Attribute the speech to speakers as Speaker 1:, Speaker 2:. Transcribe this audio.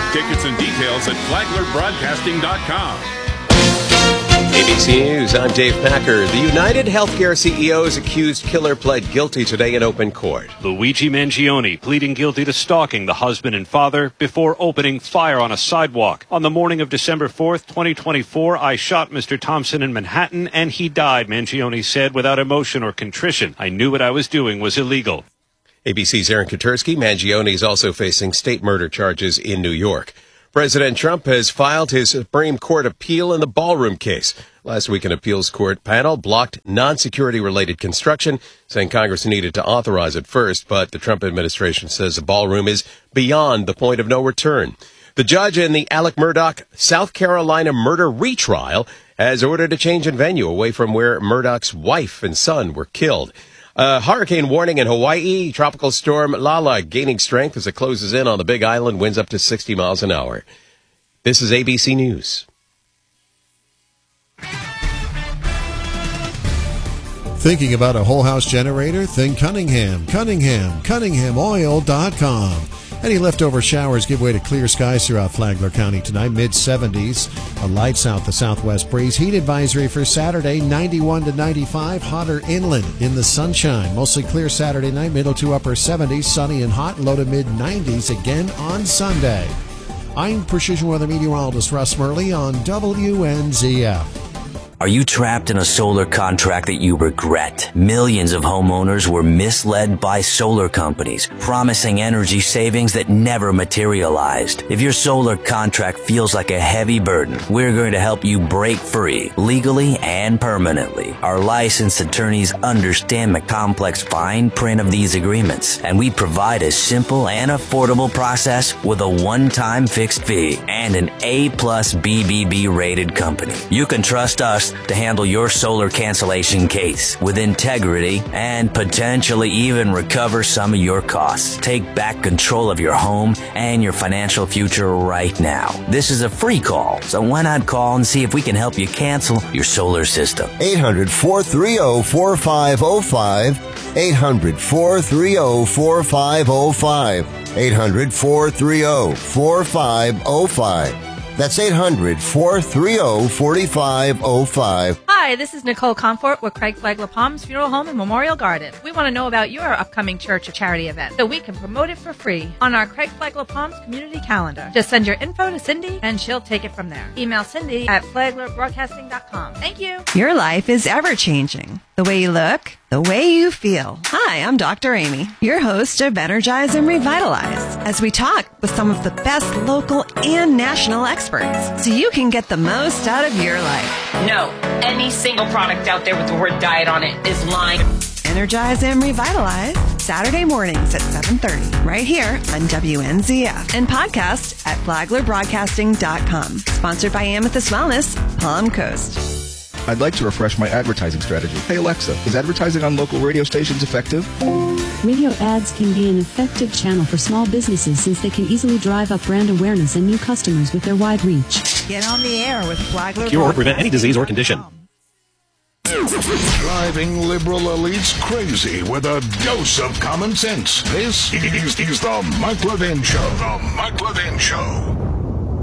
Speaker 1: Tickets and details at FlaglerBroadcasting.com.
Speaker 2: ABC News, I'm Dave Packer. The United Healthcare CEO's accused killer pled guilty today in open court.
Speaker 3: Luigi Mangione pleading guilty to stalking the husband and father before opening fire on a sidewalk. On the morning of December 4th, 2024, I shot Mr. Thompson in Manhattan and he died, Mangione said without emotion or contrition. I knew what I was doing was illegal.
Speaker 2: ABC's Aaron Katersky. Mangione is also facing state murder charges in New York. President Trump has filed his Supreme Court appeal in the ballroom case. Last week, an appeals court panel blocked non-security related construction, saying Congress needed to authorize it first, but the Trump administration says the ballroom is beyond the point of no return. The judge in the Alec Murdaugh, South Carolina murder retrial has ordered a change in venue away from where Murdaugh's wife and son were killed. Hurricane warning in Hawaii. Tropical storm Lala gaining strength as it closes in on the Big Island. Winds up to 60 miles an hour. This is ABC News.
Speaker 4: Thinking about a whole house generator? Think Cunningham. CunninghamOil.com. Any leftover showers give way to clear skies throughout Flagler County tonight, mid-70s. A light south to southwest breeze. Heat advisory for Saturday, 91 to 95. Hotter inland in the sunshine. Mostly clear Saturday night, middle to upper 70s. Sunny and hot, low to mid-90s again on Sunday. I'm Precision Weather Meteorologist Russ Murley on WNZF.
Speaker 5: Are you trapped in a solar contract that you regret? Millions of homeowners were misled by solar companies, promising energy savings that never materialized. If your solar contract feels like a heavy burden, we're going to help you break free, legally and permanently. Our licensed attorneys understand the complex fine print of these agreements, and we provide a simple and affordable process with a one-time fixed fee and an A+ BBB rated company. You can trust us to handle your solar cancellation case with integrity and potentially even recover some of your costs. Take back control of your home and your financial future right now. This is a free call, so why not call and see if we can help you cancel your solar system?
Speaker 6: 800-430-4505. 800-430-4505. 800-430-4505. That's 800-430-4505.
Speaker 7: Hi, this is Nicole Comfort with Craig Flagler Palms Funeral Home and Memorial Garden. We want to know about your upcoming church or charity event so we can promote it for free on our Craig Flagler Palms community calendar. Just send your info to Cindy and she'll take it from there. Email Cindy at FlaglerBroadcasting.com. Thank you.
Speaker 8: Your life is ever-changing. The way you look, the way you feel. Hi, I'm Dr. Amy, your host of Energize and Revitalize, as we talk with some of the best local and national experts so you can get the most out of your life.
Speaker 9: No, any single product out there with the word diet on it is lying.
Speaker 8: Energize and Revitalize, Saturday mornings at 7:30, right here on WNZF, and podcast at FlaglerBroadcasting.com. Sponsored by Amethyst Wellness, Palm Coast.
Speaker 10: I'd like to refresh my advertising strategy. Hey Alexa, is advertising on local radio stations effective?
Speaker 11: Radio ads can be an effective channel for small businesses since they can easily drive up brand awareness and new customers with their wide reach.
Speaker 8: Get on the air with Flagler.
Speaker 3: Cure or prevent any disease or condition.
Speaker 12: Driving liberal elites crazy with a dose of common sense. This is the Mike Levin Show. The Mike Levin Show.